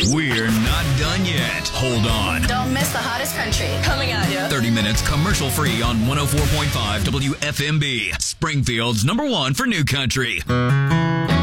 We're not done yet. Hold on. Don't miss the hottest country coming at you. 30 minutes commercial free on 104.5 WFMB. Springfield's #1 for new country.